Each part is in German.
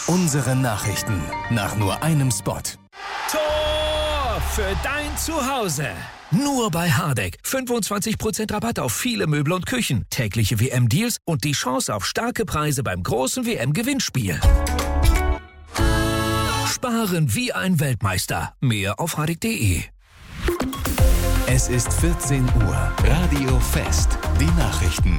Unsere Nachrichten nach nur einem Spot. Tor für dein Zuhause. Nur bei Hardegg. 25% Rabatt auf viele Möbel und Küchen. Tägliche WM-Deals und die Chance auf starke Preise beim großen WM-Gewinnspiel. Sparen wie ein Weltmeister. Mehr auf hardegg.de. Es ist 14 Uhr. Radio Fest. Die Nachrichten.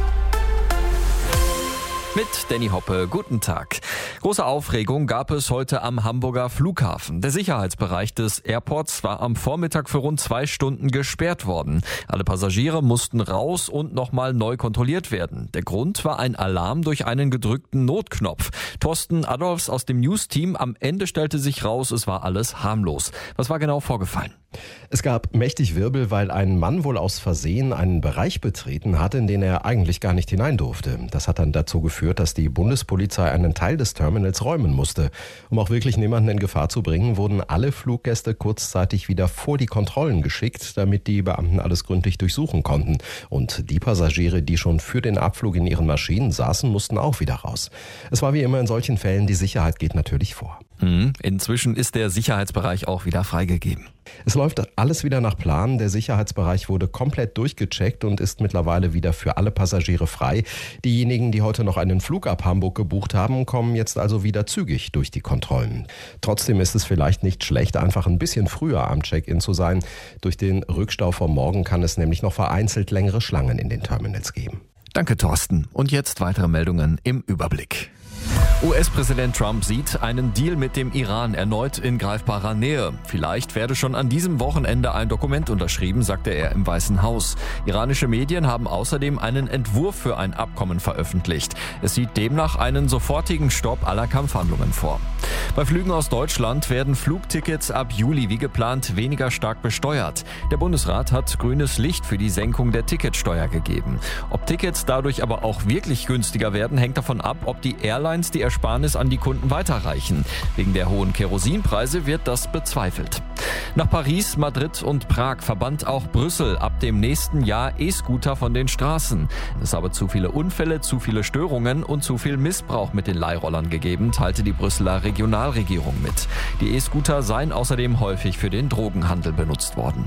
Mit Danny Hoppe, guten Tag. Große Aufregung gab es heute am Hamburger Flughafen. Der Sicherheitsbereich des Airports war am Vormittag für rund 2 Stunden gesperrt worden. Alle Passagiere mussten raus und nochmal neu kontrolliert werden. Der Grund war ein Alarm durch einen gedrückten Notknopf. Thorsten Adolfs aus dem News-Team, am Ende stellte sich raus, es war alles harmlos. Was war genau vorgefallen? Es gab mächtig Wirbel, weil ein Mann wohl aus Versehen einen Bereich betreten hatte, in den er eigentlich gar nicht hinein durfte. Das hat dann dazu geführt, dass die Bundespolizei einen Teil des Terminals räumen musste. Um auch wirklich niemanden in Gefahr zu bringen, wurden alle Fluggäste kurzzeitig wieder vor die Kontrollen geschickt, damit die Beamten alles gründlich durchsuchen konnten. Und die Passagiere, die schon für den Abflug in ihren Maschinen saßen, mussten auch wieder raus. Es war wie immer in solchen Fällen, die Sicherheit geht natürlich vor. Inzwischen ist der Sicherheitsbereich auch wieder freigegeben. Es läuft alles wieder nach Plan. Der Sicherheitsbereich wurde komplett durchgecheckt und ist mittlerweile wieder für alle Passagiere frei. Diejenigen, die heute noch einen Flug ab Hamburg gebucht haben, kommen jetzt also wieder zügig durch die Kontrollen. Trotzdem ist es vielleicht nicht schlecht, einfach ein bisschen früher am Check-in zu sein. Durch den Rückstau vom Morgen kann es nämlich noch vereinzelt längere Schlangen in den Terminals geben. Danke, Thorsten. Und jetzt weitere Meldungen im Überblick. US-Präsident Trump sieht einen Deal mit dem Iran erneut in greifbarer Nähe. Vielleicht werde schon an diesem Wochenende ein Dokument unterschrieben, sagte er im Weißen Haus. Iranische Medien haben außerdem einen Entwurf für ein Abkommen veröffentlicht. Es sieht demnach einen sofortigen Stopp aller Kampfhandlungen vor. Bei Flügen aus Deutschland werden Flugtickets ab Juli wie geplant weniger stark besteuert. Der Bundesrat hat grünes Licht für die Senkung der Ticketsteuer gegeben. Ob Tickets dadurch aber auch wirklich günstiger werden, hängt davon ab, ob die Airlines die Ersparnis an die Kunden weiterreichen. Wegen der hohen Kerosinpreise wird das bezweifelt. Nach Paris, Madrid und Prag verbannt auch Brüssel ab dem nächsten Jahr E-Scooter von den Straßen. Es habe zu viele Unfälle, zu viele Störungen und zu viel Missbrauch mit den Leihrollern gegeben, teilte die Brüsseler Regionalregierung mit. Die E-Scooter seien außerdem häufig für den Drogenhandel benutzt worden.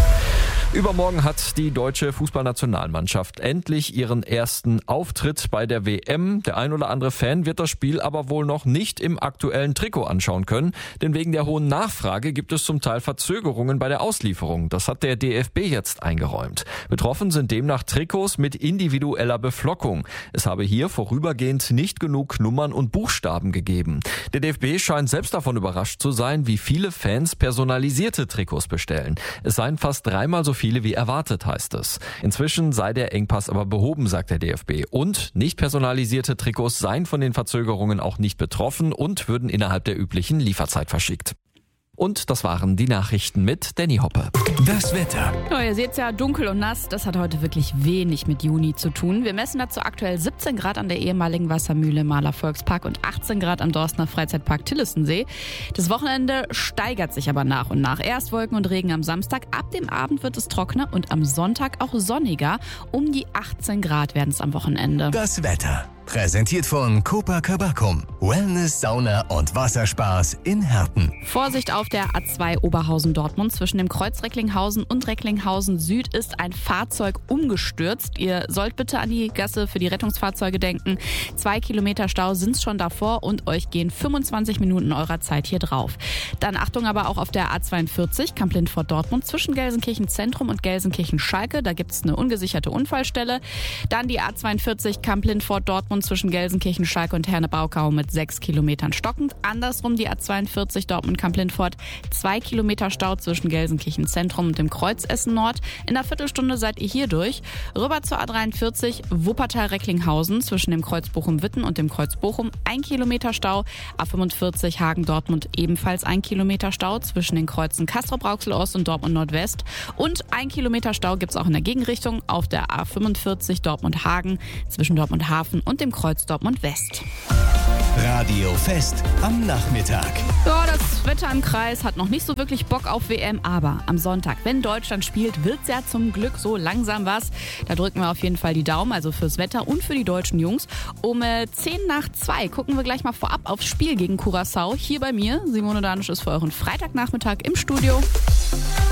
Übermorgen hat die deutsche Fußballnationalmannschaft endlich ihren ersten Auftritt bei der WM. Der ein oder andere Fan wird das Spiel aber wohl noch nicht im aktuellen Trikot anschauen können, denn wegen der hohen Nachfrage gibt es zum Teil Verzögerungen bei der Auslieferung. Das hat der DFB jetzt eingeräumt. Betroffen sind demnach Trikots mit individueller Beflockung. Es habe hier vorübergehend nicht genug Nummern und Buchstaben gegeben. Der DFB scheint selbst davon überrascht zu sein, wie viele Fans personalisierte Trikots bestellen. Es seien fast 3-mal so viele wie erwartet, heißt es. Inzwischen sei der Engpass aber behoben, sagt der DFB. Und nicht personalisierte Trikots seien von den Verzögerungen auch nicht betroffen und würden innerhalb der üblichen Lieferzeit verschickt. Und das waren die Nachrichten mit Danny Hoppe. Das Wetter. Ja, ihr seht ja, dunkel und nass, das hat heute wirklich wenig mit Juni zu tun. Wir messen dazu aktuell 17 Grad an der ehemaligen Wassermühle Mahler Volkspark und 18 Grad am Dorstner Freizeitpark Tillissensee. Das Wochenende steigert sich aber nach und nach. Erst Wolken und Regen am Samstag, ab dem Abend wird es trockener und am Sonntag auch sonniger. Um die 18 Grad werden es am Wochenende. Das Wetter. Präsentiert von Copacabana. Wellness, Sauna und Wasserspaß in Herten. Vorsicht auf der A2 Oberhausen-Dortmund. Zwischen dem Kreuz Recklinghausen und Recklinghausen Süd ist ein Fahrzeug umgestürzt. Ihr sollt bitte an die Gasse für die Rettungsfahrzeuge denken. 2 Kilometer Stau sind es schon davor und euch gehen 25 Minuten eurer Zeit hier drauf. Dann Achtung aber auch auf der A42 Kamp-Lindfort-Dortmund zwischen Gelsenkirchen Zentrum und Gelsenkirchen-Schalke. Da gibt es eine ungesicherte Unfallstelle. Dann die A42 Kamp-Lindfort-Dortmund zwischen Gelsenkirchen, Schalke und Herne-Baukau mit 6 Kilometern stockend. Andersrum die A42 Dortmund-Kamp-Lindfort, 2 Kilometer Stau zwischen Gelsenkirchen Zentrum und dem Kreuz Essen Nord. In einer Viertelstunde seid ihr hier durch. Rüber zur A43 Wuppertal-Recklinghausen zwischen dem Kreuz Bochum-Witten und dem Kreuz Bochum, 1 Kilometer Stau. A45 Hagen-Dortmund ebenfalls 1 Kilometer Stau zwischen den Kreuzen Castrop-Rauxel-Ost und Dortmund-Nordwest. Und 1 Kilometer Stau gibt es auch in der Gegenrichtung auf der A45 Dortmund-Hagen zwischen Dortmund-Hafen und dem Kreuz Dortmund West. Radio Fest am Nachmittag. Ja, das Wetter im Kreis hat noch nicht so wirklich Bock auf WM, aber am Sonntag, wenn Deutschland spielt, wird's ja zum Glück so langsam was. Da drücken wir auf jeden Fall die Daumen, also fürs Wetter und für die deutschen Jungs. Um 1:10 gucken wir gleich mal vorab aufs Spiel gegen Curaçao. Hier bei mir, Simone Danisch ist für euren Freitagnachmittag im Studio.